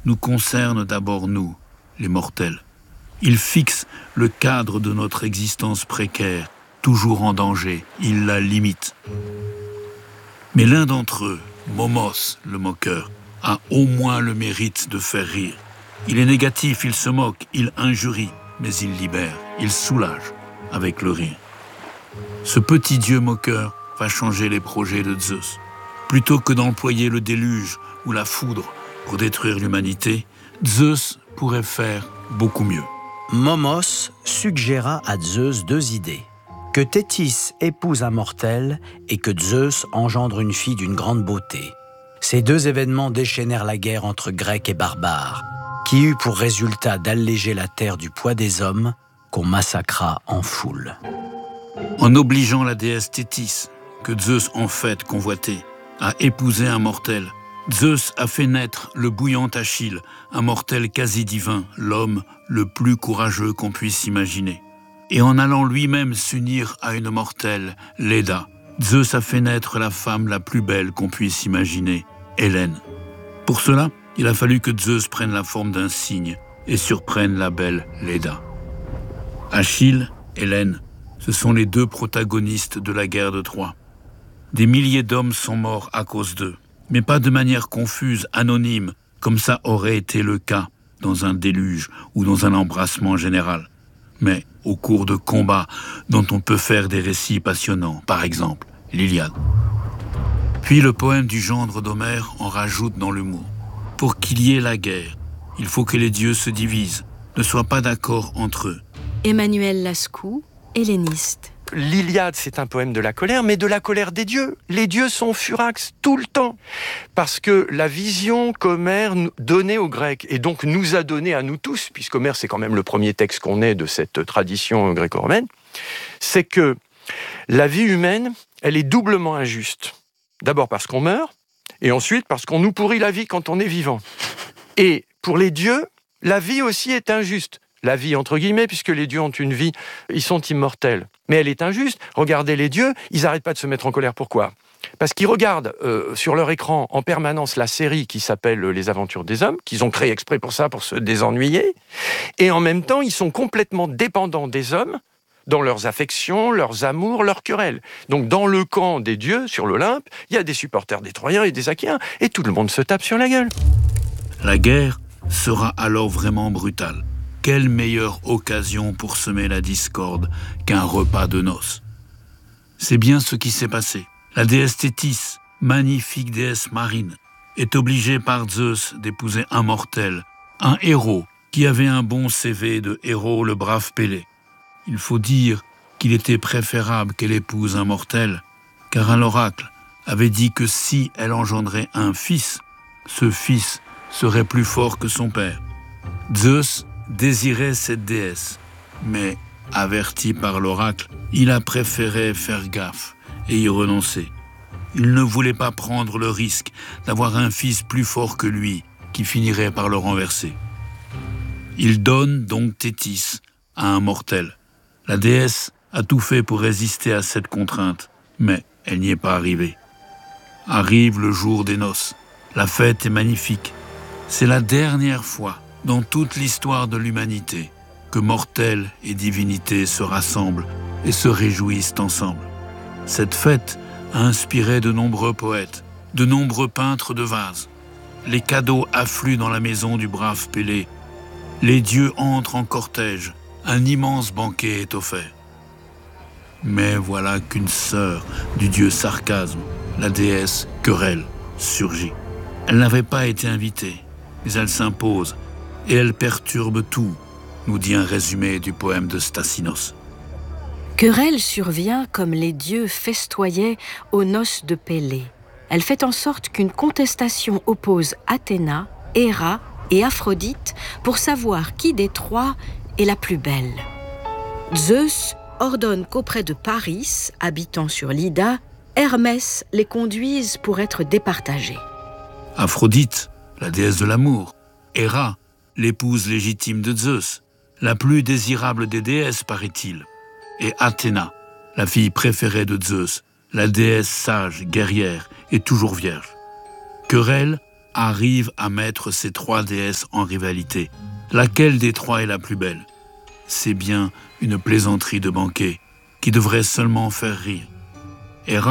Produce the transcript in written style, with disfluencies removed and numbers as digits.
nous concerne d'abord nous, les mortels. Il fixe le cadre de notre existence précaire, toujours en danger, il la limite. Mais l'un d'entre eux, Momos, le moqueur, a au moins le mérite de faire rire. Il est négatif, il se moque, il injurie, mais il libère, il soulage avec le rire. Ce petit dieu moqueur va changer les projets de Zeus. Plutôt que d'employer le déluge ou la foudre pour détruire l'humanité, Zeus pourrait faire beaucoup mieux. Momos suggéra à Zeus 2 idées. Que Thétis épouse un mortel et que Zeus engendre une fille d'une grande beauté. Ces 2 événements déchaînèrent la guerre entre Grecs et barbares, qui eut pour résultat d'alléger la terre du poids des hommes qu'on massacra en foule. En obligeant la déesse Thétis, que Zeus en fait convoitait, à épouser un mortel, Zeus a fait naître le bouillant Achille, un mortel quasi divin, l'homme le plus courageux qu'on puisse imaginer. Et en allant lui-même s'unir à une mortelle, Léda, Zeus a fait naître la femme la plus belle qu'on puisse imaginer, Hélène. Pour cela, il a fallu que Zeus prenne la forme d'un cygne et surprenne la belle Léda. Achille, Hélène, ce sont les 2 protagonistes de la guerre de Troie. Des milliers d'hommes sont morts à cause d'eux, mais pas de manière confuse, anonyme, comme ça aurait été le cas dans un déluge ou dans un embrassement général, mais au cours de combats dont on peut faire des récits passionnants, par exemple l'Iliade. Puis le poème du gendre d'Homère en rajoute dans l'humour. Pour qu'il y ait la guerre, il faut que les dieux se divisent, ne soient pas d'accord entre eux. Emmanuel Lascaux, helléniste. L'Iliade, c'est un poème de la colère, mais de la colère des dieux. Les dieux sont furax tout le temps. Parce que la vision qu'Homère donnait aux Grecs, et donc nous a donné à nous tous, puisqu'Homère, c'est quand même le premier texte qu'on ait de cette tradition gréco-romaine, c'est que la vie humaine, elle est doublement injuste. D'abord parce qu'on meurt, et ensuite parce qu'on nous pourrit la vie quand on est vivant. Et pour les dieux, la vie aussi est injuste. La vie, entre guillemets, puisque les dieux ont une vie, ils sont immortels. Mais elle est injuste. Regardez les dieux, ils n'arrêtent pas de se mettre en colère. Pourquoi ? Parce qu'ils regardent sur leur écran en permanence la série qui s'appelle Les Aventures des Hommes, qu'ils ont créée exprès pour ça, pour se désennuyer. Et en même temps, ils sont complètement dépendants des hommes dans leurs affections, leurs amours, leurs querelles. Donc dans le camp des dieux, sur l'Olympe, il y a des supporters des Troyens et des Achéens, et tout le monde se tape sur la gueule. La guerre sera alors vraiment brutale. Quelle meilleure occasion pour semer la discorde qu'un repas de noces. C'est bien ce qui s'est passé. La déesse Thétis, magnifique déesse marine, est obligée par Zeus d'épouser un mortel, un héros qui avait un bon CV de héros, le brave Pélée. Il faut dire qu'il était préférable qu'elle épouse un mortel, car un oracle avait dit que si elle engendrait un fils, ce fils serait plus fort que son père. Zeus désirait cette déesse, mais averti par l'oracle, il a préféré faire gaffe et y renoncer. Il ne voulait pas prendre le risque d'avoir un fils plus fort que lui qui finirait par le renverser. Il donne donc Thétis à un mortel. La déesse a tout fait pour résister à cette contrainte, mais elle n'y est pas arrivée. Arrive le jour des noces. La fête est magnifique. C'est la dernière fois dans toute l'histoire de l'humanité que mortels et divinités se rassemblent et se réjouissent ensemble. Cette fête a inspiré de nombreux poètes, de nombreux peintres de vases. Les cadeaux affluent dans la maison du brave Pélée. Les dieux entrent en cortège. Un immense banquet est offert. Mais voilà qu'une sœur du dieu sarcasme, la déesse Querelle, surgit. Elle n'avait pas été invitée, mais elle s'impose et elle perturbe tout, nous dit un résumé du poème de Stasinos. Querelle survient comme les dieux festoyaient aux noces de Pélée. Elle fait en sorte qu'une contestation oppose Athéna, Héra et Aphrodite pour savoir qui des 3 est la plus belle. Zeus ordonne qu'auprès de Paris, habitant sur l'Ida, Hermès les conduise pour être départagés. Aphrodite, la déesse de l'amour, Héra, l'épouse légitime de Zeus, la plus désirable des déesses, paraît-il, et Athéna, la fille préférée de Zeus, la déesse sage, guerrière et toujours vierge. Querelle arrive à mettre ces trois déesses en rivalité. Laquelle des trois est la plus belle? C'est bien une plaisanterie de banquet qui devrait seulement faire rire.